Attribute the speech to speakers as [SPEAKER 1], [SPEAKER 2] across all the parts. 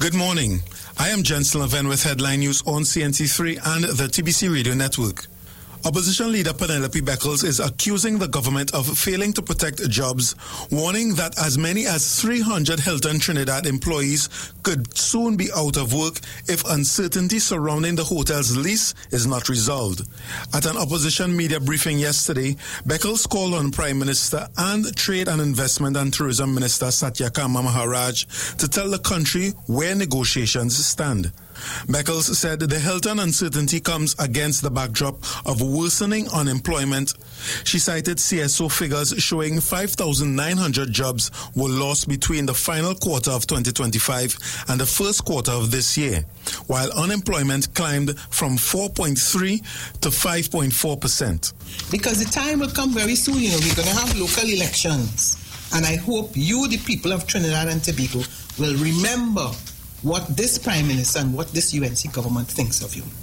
[SPEAKER 1] Good morning. I am Jensen Leven with headline news on CNC3 and the TBC Radio Network. Opposition leader Penelope Beckles is accusing the government of failing to protect jobs, warning that as many as 300 Hilton Trinidad employees could soon be out of work if uncertainty surrounding the hotel's lease is not resolved. At an opposition media briefing yesterday, Beckles called on Prime Minister and Trade and Investment and Tourism Minister Satyakama Maharaj to tell the country where negotiations stand. Beckles said the Hilton uncertainty comes against the backdrop of worsening unemployment. She cited CSO figures showing 5,900 jobs were lost between the final quarter of 2025 and the first quarter of this year, while unemployment climbed from 4.3 to 5.4%.
[SPEAKER 2] Because the time will come very soon, we're going to have local elections. And I hope you, the people of Trinidad and Tobago, will remember what this Prime Minister and what this UNC government thinks of you.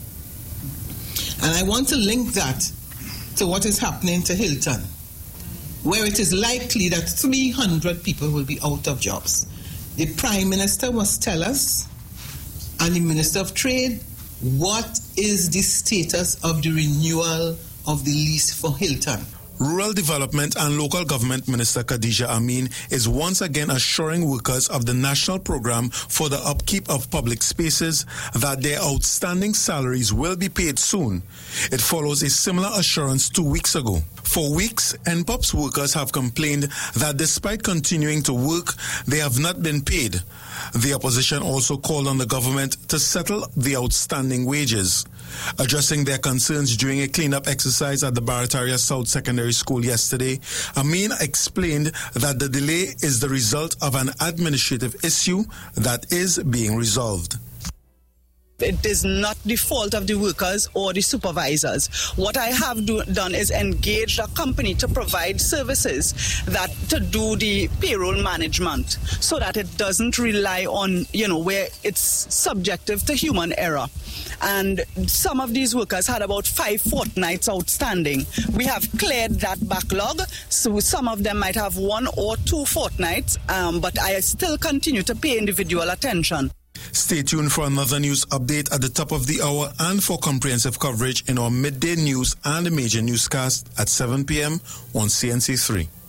[SPEAKER 2] And I want to link that to what is happening to Hilton, where it is likely that 300 people will be out of jobs. The Prime Minister must tell us, and the Minister of Trade, what is the status of the renewal of the lease for Hilton.
[SPEAKER 1] Rural Development and Local Government Minister Khadija Amin is once again assuring workers of the National Program for the Upkeep of Public Spaces that their outstanding salaries will be paid soon. It follows a similar assurance 2 weeks ago. For weeks, NPOP's workers have complained that despite continuing to work, they have not been paid. The opposition also called on the government to settle the outstanding wages. Addressing their concerns during a cleanup exercise at the Barataria South Secondary School yesterday, Amin explained that the delay is the result of an administrative issue that is being resolved.
[SPEAKER 3] It is not the fault of the workers or the supervisors. What I have done is engage a company to provide services to do the payroll management so that it doesn't rely on, where it's subjective to human error. And some of these workers had about 5 fortnights outstanding. We have cleared that backlog, so some of them might have 1 or 2 fortnights, but I still continue to pay individual attention.
[SPEAKER 1] Stay tuned for another news update at the top of the hour and for comprehensive coverage in our midday news and major newscast at 7 p.m. on CNC3.